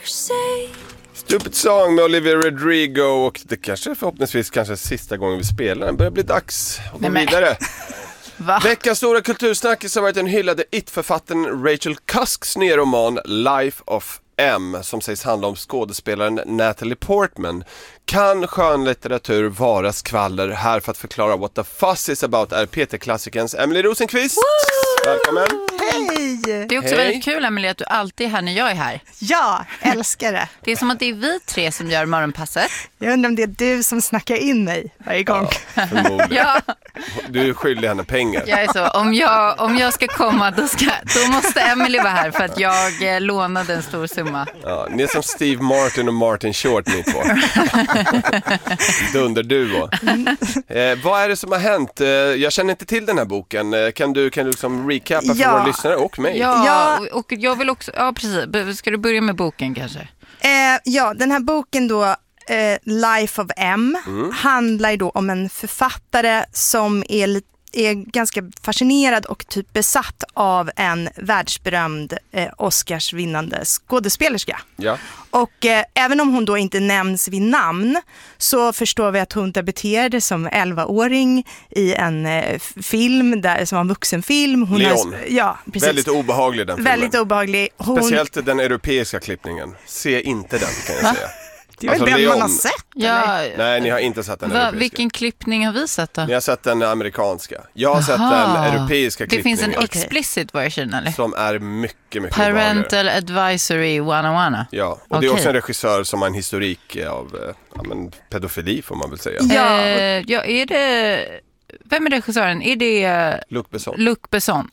Stupid Song med Olivia Rodrigo. Och det kanske förhoppningsvis kanske sista gången vi spelar. Det börjar bli dags att gå vidare. Veckans stora kultursnackis har varit den hyllade It-författaren Rachel Cusks nya roman Life of M, som sägs handla om skådespelaren Natalie Portman. Kan skönlitteratur vara skvaller? Här för att förklara what the fuss is about är Peter-klassikerns Emily Rosenqvist. Välkommen. Hej! Det är också väldigt kul, Emily, att du alltid är här när jag är här. Ja, älskar det. Det är som att det är vi tre som gör morgonpasset. Jag undrar om det är du som snackar in mig varje gång. Ja, förmodligen. Ja. Du är skyldig henne pengar. Jag är så, om jag ska komma då måste Emily vara här för att jag lånade en stor summa. Ja, ni är som Steve Martin och Martin Short ni två. Dunderduo. Vad är det som har hänt? Jag känner inte till den här boken. Kan du liksom recapa för våra lyssnare och mig? Ja, och jag vill också, ja precis. Ska du börja med boken kanske? Ja, den här boken då, Life of M, handlar ju då om en författare som är ganska fascinerad och typ besatt av en världsberömd Oscarsvinnande skådespelerska. Ja. Och även om hon då inte nämns vid namn så förstår vi att hon debuterade som 11-åring i en film som var en vuxenfilm. Hon Leon. Ja, precis. Väldigt obehaglig den filmen. Väldigt obehaglig. Speciellt den europeiska klippningen. Se inte den, kan jag säga. Det är väl den man har sett? Ja. Nej, ni har inte sett den europeiska. Vilken klippning har vi sett då? Ni har sett den amerikanska. Jag har sett den europeiska klippningen. Det finns en explicit version, eller? Som är mycket Parental Advisory 101. Ja, och det är också en regissör som har en historik av pedofili, får man väl säga. Ja, är det... Vem är regissören? Är det... Luc Besson.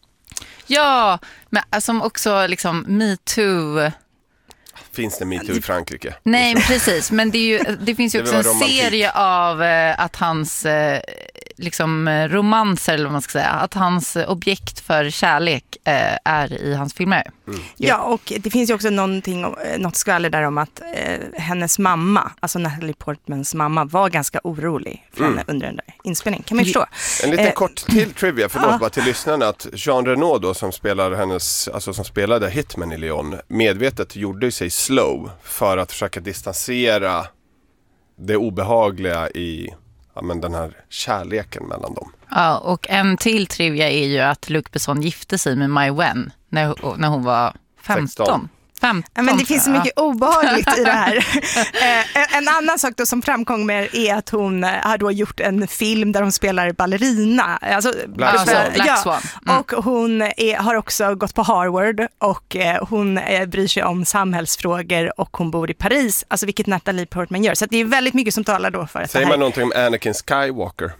Ja, men som också liksom Me Too... Finns det MeToo i Frankrike? Nej, precis. Men det finns ju också en serie av att hans liksom romanser, eller vad man ska säga, att hans objekt för kärlek är i hans filmer. Ja, och det finns ju också något skvaller där om att hennes mamma, alltså Natalie Portmans mamma, var ganska orolig för henne under den där inspelningen. Kan man förstå? En liten kort till trivia, förlåt bara till lyssnarna, att Jean Reno då, som spelade Hitman i Leon, medvetet gjorde sig slow för att försöka distansera det obehagliga i den här kärleken mellan dem. Ja, och en till trivia är ju att Luc Besson gifte sig med Mai Wen när hon var 15. Men det finns så mycket obehagligt i det här. En annan sak då som framkommer är att hon har då gjort en film där hon spelar ballerina. Alltså, Black Swan. Och hon har också gått på Harvard och hon bryr sig om samhällsfrågor och hon bor i Paris. Alltså vilket Natalie Portman gör. Så det är väldigt mycket som talar då för att Säger man någonting om Anakin Skywalker?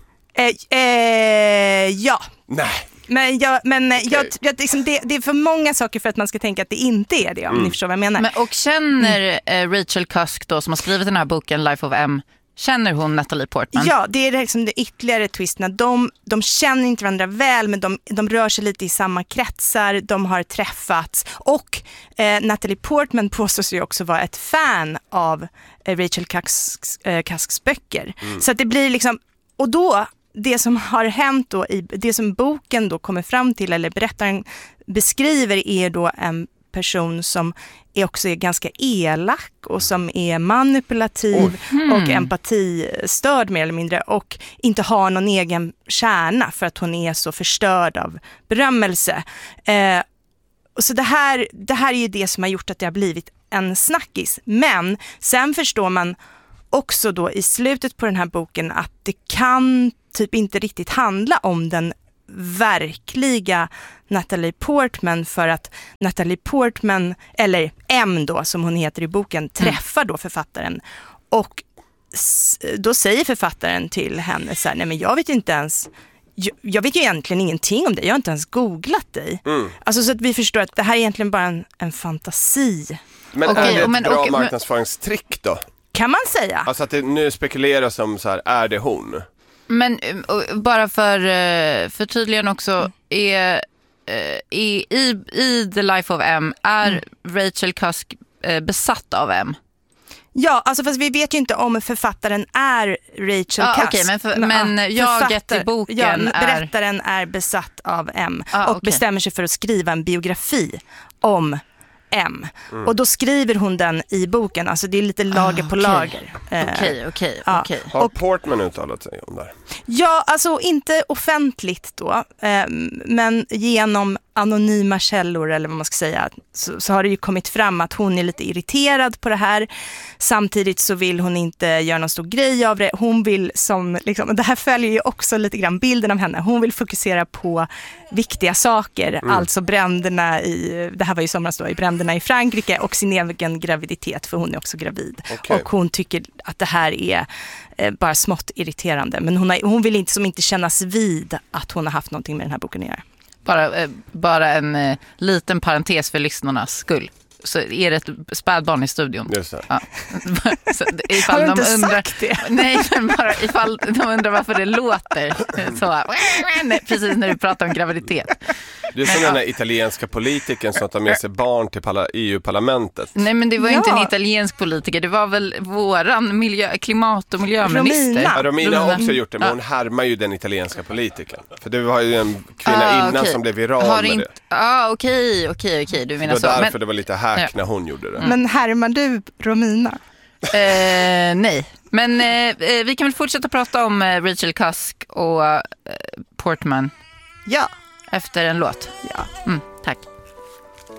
Ja. Nej. Men liksom, det är för många saker för att man ska tänka att det inte är det, om ni förstår vad jag menar. Och känner Rachel Cusk då, som har skrivit den här boken Life of M, känner hon Natalie Portman? Ja, det är liksom det ytterligare twisten. De känner inte varandra väl, men de rör sig lite i samma kretsar. De har träffats. Och Natalie Portman påstås ju också vara ett fan av Rachel Cusks böcker. Så att det blir liksom... Och då... Det som har hänt då, det som boken då kommer fram till, eller berättaren beskriver, är då en person som också är ganska elak och som är manipulativ och empatistörd mer eller mindre, och inte har någon egen kärna för att hon är så förstörd av berömmelse. Så det här är ju det som har gjort att det har blivit en snackis. Men sen förstår man också då i slutet på den här boken att det kan typ inte riktigt handla om den verkliga Natalie Portman, för att Natalie Portman, eller M då som hon heter i boken, träffar då författaren, och då säger författaren till henne så här: nej men jag vet inte ens, jag vet ju egentligen ingenting om dig, jag har inte ens googlat dig. Alltså så att vi förstår att det här är egentligen bara en fantasi. Men är det ett bra marknadsföringstrick då? Kan man säga. Alltså att det nu spekuleras som så här, är det hon? Men bara för tydligen också, är i The Life of M är Rachel Cusk besatt av M? Ja, alltså fast vi vet ju inte om författaren är Rachel Cusk. Okay, men jaget i boken berättaren är besatt av M och bestämmer sig för att skriva en biografi om M. Och då skriver hon den i boken. Alltså det är lite lager på lager. Okej. Har Portman uttalat sig om det? Ja, alltså inte offentligt då. Men genom anonyma källor eller vad man ska säga så har det ju kommit fram att hon är lite irriterad på det här. Samtidigt så vill hon inte göra någon stor grej av det. Hon vill det här följer ju också lite grann bilden av henne. Hon vill fokusera på viktiga saker, alltså bränderna det här var ju somras då, i bränderna i Frankrike och sin egen graviditet, för hon är också gravid. Okay. Och hon tycker att det här är bara smått irriterande, men hon vill inte kännas vid att hon har haft någonting med den här boken att göra. Bara en liten parentes för lyssnarnas skull. Så är det ett spädbarn i studion. Just det. Ja. Har du inte sagt det? Nej, men bara ifall de undrar varför det låter så. Nej, precis när du pratar om graviditet. Det är som den där italienska politikern som tar med sig barn till EU-parlamentet. Nej, men det var inte en italiensk politiker. Det var väl våran klimat- och miljöminister. Romina har också gjort det, men hon härmar ju den italienska politikern. För det var ju en kvinna innan som blev viral med det. Okej. Du menar så. Det var därför det var lite hack när hon gjorde det. Men härmar du Romina? Nej. Men vi kan väl fortsätta prata om Rachel Cusk och Portman. Ja. Efter en låt. Ja. Tack.